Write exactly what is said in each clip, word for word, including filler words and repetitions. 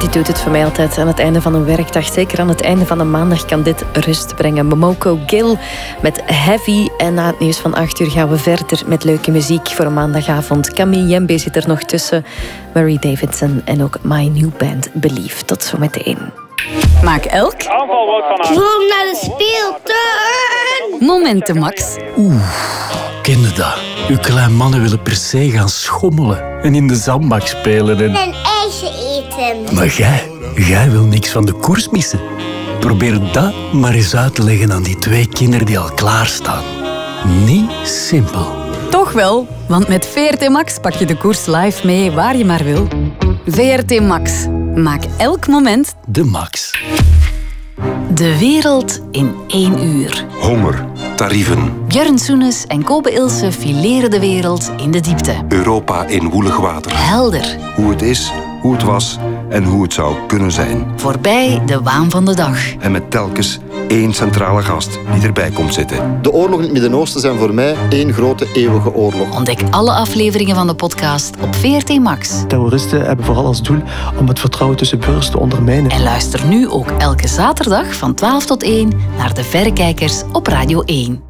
Muziek doet het voor mij altijd aan het einde van een werkdag. Zeker aan het einde van een maandag kan dit rust brengen. Momoko Gill met Heavy. En na het nieuws van acht uur gaan we verder met leuke muziek voor een maandagavond. Camille Jembe zit er nog tussen. Murray Davidson en ook My New Band Believe. Tot zometeen. Maak elk Aanval wordt van aan. Kom naar de speeltuin. moment Max. Oeh, ken je dat? Uw kleine mannen willen per se gaan schommelen en in de zandbak spelen en... Een ijsje eten. Maar jij, jij wil niks van de koers missen. Probeer dat maar eens uit te leggen aan die twee kinderen die al klaarstaan. Niet simpel. Toch wel, want met V R T Max pak je de koers live mee waar je maar wil. V R T Max. Maak elk moment De max. de wereld in één uur. Honger, tarieven, Björn Soenes en Kobe Ilse fileren de wereld in de diepte. Europa in woelig water. Helder. Hoe het is, hoe het was en hoe het zou kunnen zijn. Voorbij de waan van de dag. En met telkens één centrale gast die erbij komt zitten. De oorlogen in het Midden-Oosten zijn voor mij één grote eeuwige oorlog. Ontdek alle afleveringen van de podcast op V R T Max. Terroristen hebben vooral als doel om het vertrouwen tussen burgers te ondermijnen. En luister nu ook elke zaterdag van twaalf tot één naar De Verrekijkers op Radio één.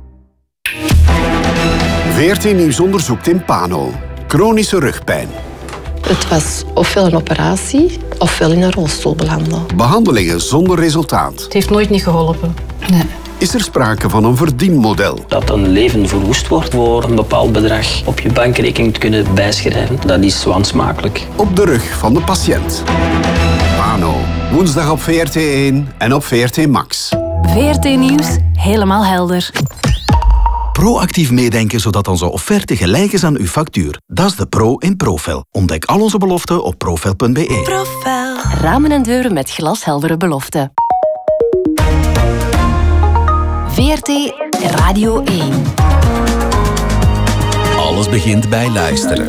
V R T Nieuws onderzoekt in Pano. Chronische rugpijn. Het was ofwel een operatie, ofwel in een rolstoel belanden. Behandelingen zonder resultaat. Het heeft nooit niet geholpen. Nee. Is er sprake van een verdienmodel? Dat een leven verwoest wordt voor een bepaald bedrag op je bankrekening te kunnen bijschrijven, dat is wansmakelijk. Op de rug van de patiënt. Pano. Woensdag op V R T één en op V R T Max. V R T Nieuws, helemaal helder. Proactief meedenken zodat onze offerte gelijk is aan uw factuur. Dat is de pro in Profel. Ontdek al onze beloften op profel punt be. Profel. Ramen en deuren met glasheldere beloften. V R T Radio één. Alles begint bij luisteren.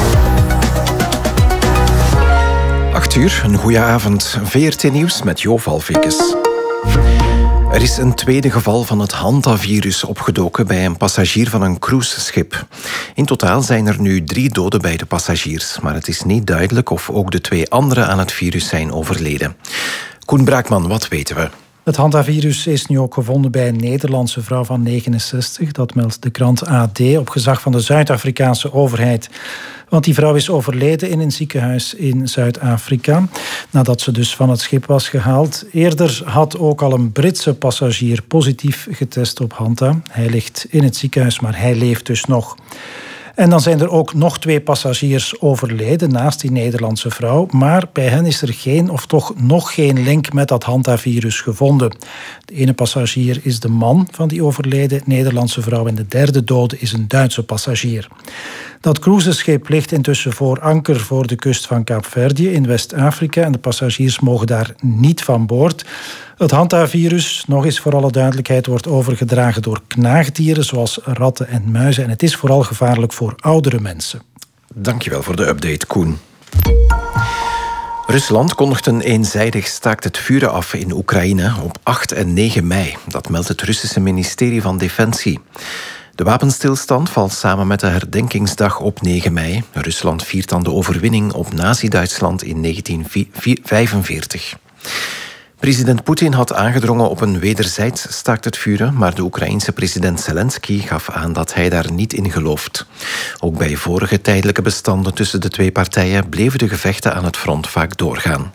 acht uur, een goeie avond. V R T Nieuws met Jo Valvikes. Er is een tweede geval van het hantavirus opgedoken bij een passagier van een cruiseschip. In totaal zijn er nu drie doden bij de passagiers, maar het is niet duidelijk of ook de twee anderen aan het virus zijn overleden. Koen Braakman, wat weten we? Het hantavirus is nu ook gevonden bij een Nederlandse vrouw van negenenzestig. Dat meldt de krant A D op gezag van de Zuid-Afrikaanse overheid. Want die vrouw is overleden in een ziekenhuis in Zuid-Afrika, nadat ze dus van het schip was gehaald. Eerder had ook al een Britse passagier positief getest op hanta. Hij ligt in het ziekenhuis, maar hij leeft dus nog. En dan zijn er ook nog twee passagiers overleden naast die Nederlandse vrouw. Maar bij hen is er geen, of toch nog geen link met dat hantavirus gevonden. De ene passagier is de man van die overleden Nederlandse vrouw en de derde dode is een Duitse passagier. Dat cruiseschip ligt intussen voor anker voor de kust van Kaapverdië in West-Afrika en de passagiers mogen daar niet van boord. Het hantavirus, nog eens voor alle duidelijkheid, wordt overgedragen door knaagdieren zoals ratten en muizen en het is vooral gevaarlijk voor oudere mensen. Dankjewel voor de update, Koen. Rusland kondigt een eenzijdig staakt het vuren af in Oekraïne op acht en negen mei. Dat meldt het Russische ministerie van Defensie. De wapenstilstand valt samen met de herdenkingsdag op negen mei. Rusland viert dan de overwinning op Nazi-Duitsland in negentien vijfenveertig. President Poetin had aangedrongen op een wederzijds staakt het vuren, maar de Oekraïense president Zelensky gaf aan dat hij daar niet in gelooft. Ook bij vorige tijdelijke bestanden tussen de twee partijen bleven de gevechten aan het front vaak doorgaan.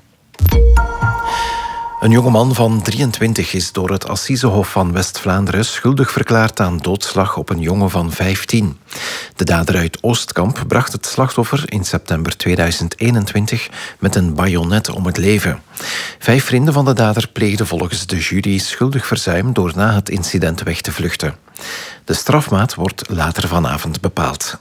Een jongeman van drieëntwintig is door het Assisehof van West-Vlaanderen schuldig verklaard aan doodslag op een jongen van vijftien. De dader uit Oostkamp bracht het slachtoffer in september tweeduizend eenentwintig met een bajonet om het leven. Vijf vrienden van de dader pleegden volgens de jury schuldig verzuim door na het incident weg te vluchten. De strafmaat wordt later vanavond bepaald.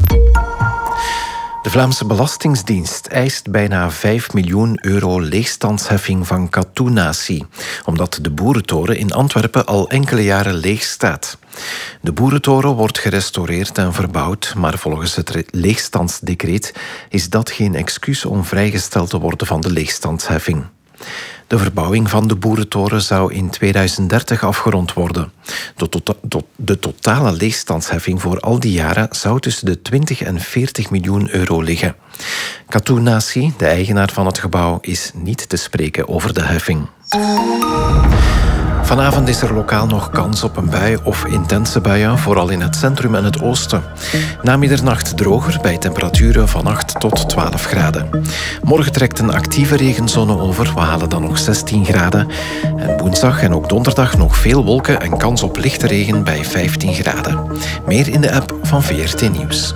De Vlaamse Belastingdienst eist bijna vijf miljoen euro leegstandsheffing van Katoennatie, omdat de boerentoren in Antwerpen al enkele jaren leeg staat. De boerentoren wordt gerestaureerd en verbouwd, maar volgens het leegstandsdecreet is dat geen excuus om vrijgesteld te worden van de leegstandsheffing. De verbouwing van de boerentoren zou in tweeduizend dertig afgerond worden. De, tota- de totale leegstandsheffing voor al die jaren zou tussen de twintig en veertig miljoen euro liggen. Katoen Nasi, de eigenaar van het gebouw, is niet te spreken over de heffing. Vanavond is er lokaal nog kans op een bui of intense buien, vooral in het centrum en het oosten. Na middernacht droger bij temperaturen van acht tot twaalf graden. Morgen trekt een actieve regenzone over, we halen dan nog zestien graden. En woensdag en ook donderdag nog veel wolken en kans op lichte regen bij vijftien graden. Meer in de app van V R T Nieuws.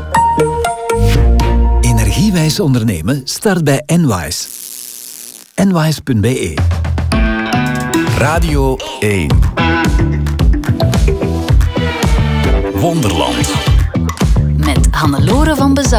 Energiewijs ondernemen start bij Enwise. Enwise punt b e. Radio één. Wonderland. Met Hannelore van Bezouw.